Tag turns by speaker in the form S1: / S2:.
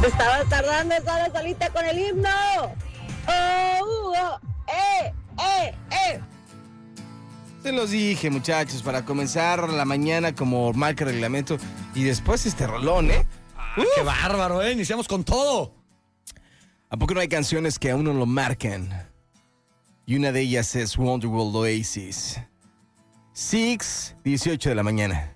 S1: Te estabas tardando solita con el himno. ¡Oh, eh!
S2: Se los dije, muchachos, para comenzar la mañana como marca reglamento y después este rolón, ¿eh?
S3: ¡Qué bárbaro, eh! Iniciamos con todo.
S2: ¿A poco no hay canciones que a uno lo marcan? Y una de ellas es Wonderwall Oasis. 6:18 de la mañana.